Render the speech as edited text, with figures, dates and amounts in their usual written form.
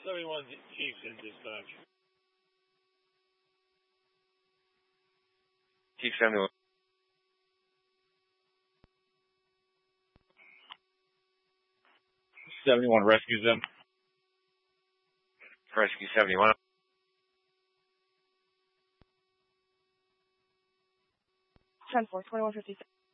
71 Chiefs in dispatch. Chief 71. Rescues them. Rescue 71. 10-4, 2156.